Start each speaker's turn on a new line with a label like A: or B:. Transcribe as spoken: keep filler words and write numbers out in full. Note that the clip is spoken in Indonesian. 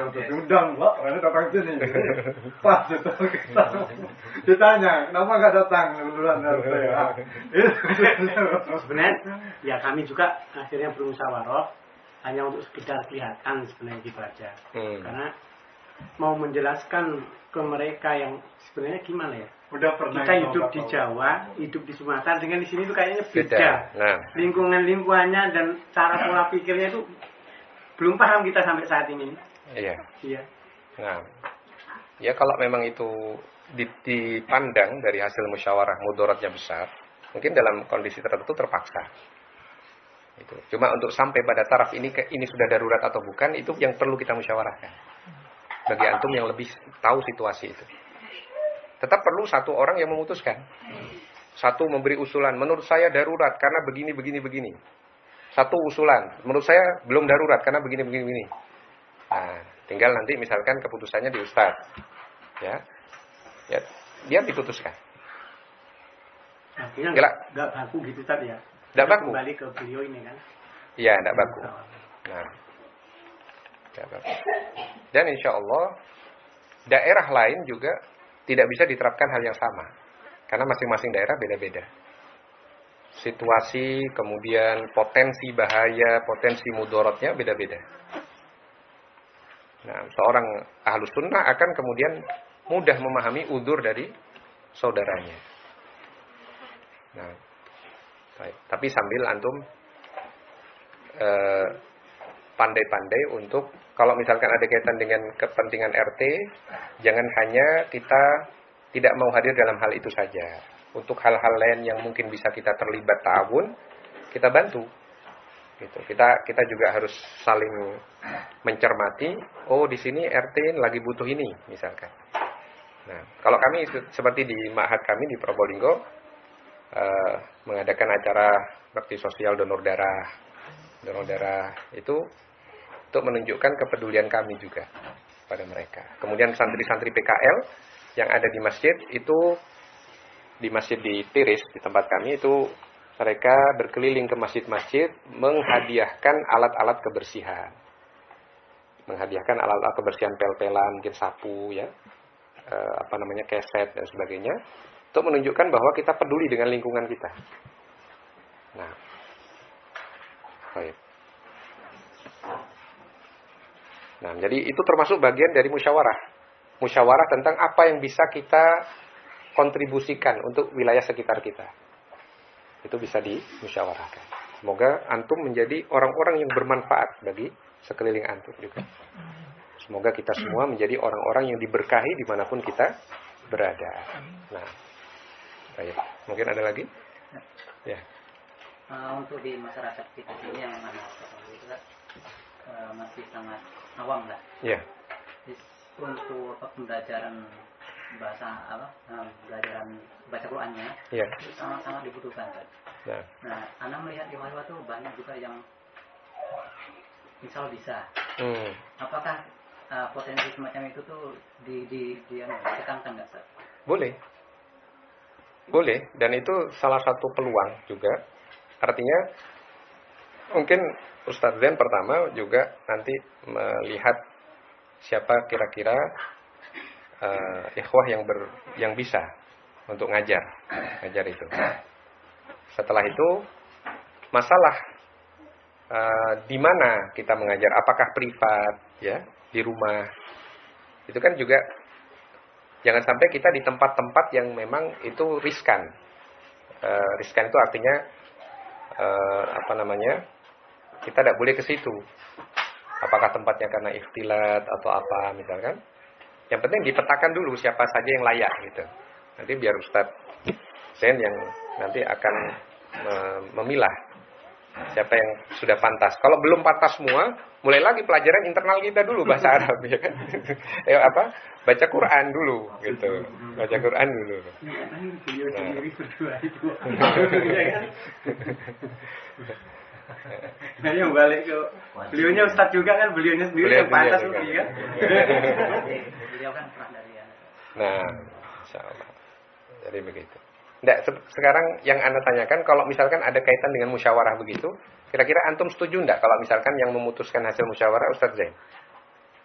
A: diundang, Pak, karena datang sini. Pas itu kita ditanya, kenapa nggak datang lulusan R T?
B: Sebenarnya, ya kami juga akhirnya bermusyawarah hanya untuk sekedar kelihatan sebenarnya gitu aja. Hmm. Karena mau menjelaskan ke mereka yang sebenarnya gimana ya?
A: Udah pernah
B: kita hidup di Jawa, hidup di Sumatera dengan di sini tuh kayaknya beda.
C: Nah.
B: Lingkungan lingkungannya dan cara pola pikirnya itu belum paham kita sampai saat ini.
C: Iya.
B: Iya.
C: Nah, ya kalau memang itu dipandang dari hasil musyawarah mudaratnya besar, mungkin dalam kondisi tertentu terpaksa. Itu. Cuma untuk sampai pada taraf ini ini sudah darurat atau bukan, itu yang perlu kita musyawarahkan. Bagi antum yang lebih tahu situasi itu. Tetap perlu satu orang yang memutuskan. Satu memberi usulan, menurut saya darurat karena begini, begini, begini. Satu usulan, menurut saya belum darurat karena begini, begini, begini. Nah, tinggal nanti misalkan keputusannya di ustaz. Ya, ya dia diputuskan.
B: Artinya nggak baku gitu tadi ya?
C: Nggak baku.
B: Kembali ke beliau ini kan?
C: Iya, nggak baku. Nah, nggak baku. Dan insya Allah daerah lain juga tidak bisa diterapkan hal yang sama. Karena masing-masing daerah beda-beda. Situasi, kemudian potensi bahaya, potensi mudaratnya beda-beda. Nah, seorang ahlus sunnah akan kemudian mudah memahami udzur dari saudaranya. Nah, baik. Tapi sambil antum eh, pandai-pandai untuk kalau misalkan ada kaitan dengan kepentingan R T, jangan hanya kita tidak mau hadir dalam hal itu saja. Untuk hal-hal lain yang mungkin bisa kita terlibat ta'awun, kita bantu. Gitu. Kita kita juga harus saling mencermati. Oh, di sini R T lagi butuh ini, misalkan. Nah, kalau kami seperti di ma'had kami di Probolinggo eh, mengadakan acara bakti sosial donor darah, donor darah itu untuk menunjukkan kepedulian kami juga pada mereka. Kemudian santri-santri P K L yang ada di masjid itu, di masjid di Tiris, di tempat kami itu, mereka berkeliling ke masjid-masjid menghadiahkan alat-alat kebersihan. Menghadiahkan alat-alat kebersihan, pel-pelan, mungkin sapu, ya, e, apa namanya, keset dan sebagainya, untuk menunjukkan bahwa kita peduli dengan lingkungan kita. Nah, baik. Nah, jadi itu termasuk bagian dari musyawarah. Musyawarah tentang apa yang bisa kita kontribusikan untuk wilayah sekitar kita. Itu bisa dimusyawarahkan. Semoga antum menjadi orang-orang yang bermanfaat bagi sekeliling antum juga. Semoga kita semua menjadi orang-orang yang diberkahi dimanapun kita berada. Nah, baik. Mungkin ada lagi? Ya.
D: Uh, untuk di masyarakat kita ini yang mana itu uh, masih sangat awam lah.
C: Ya.
D: Untuk pembelajaran bahasa apa, nah, pembelajaran baca Qurannya,
C: ya,
D: itu sangat-sangat dibutuhkan kan.
C: Nah,
D: nah, Anda melihat di mahasiswa tuh banyak juga yang misal bisa.
C: Hmm.
D: Apakah uh, potensi semacam itu tuh di di di yang ditekankan nggak, Ustaz?
C: Boleh, boleh, dan itu salah satu peluang juga. Artinya mungkin Ustadz Zen pertama juga nanti melihat siapa kira-kira uh, ikhwah yang ber, yang bisa untuk ngajar, ngajar itu. Setelah itu masalah uh, di mana kita mengajar, apakah privat, ya, di rumah, itu kan juga jangan sampai kita di tempat-tempat yang memang itu riskan. Uh, riskan itu artinya uh, apa namanya? Kita tidak boleh ke situ. Apakah tempatnya karena ikhtilat atau apa misalkan. Yang penting dipetakan dulu siapa saja yang layak gitu. Nanti biar Ustadz Zen yang nanti akan memilah siapa yang sudah pantas. Kalau belum pantas semua, mulai lagi pelajaran internal kita dulu bahasa Arab ya kan. eh apa? Baca Quran dulu gitu. Baca Quran dulu.
B: Nah, yang balik ke beliaunya Ustadz juga kan, beliaunya sendiri beliau yang pantas juga kan.
D: Beliau kan pernah dari ya.
C: Nah, insyaallah. Jadi begitu. Nggak, sekarang yang Anda tanyakan, kalau misalkan ada kaitan dengan musyawarah begitu, kira-kira antum setuju enggak kalau misalkan yang memutuskan hasil musyawarah Ustadz Zain?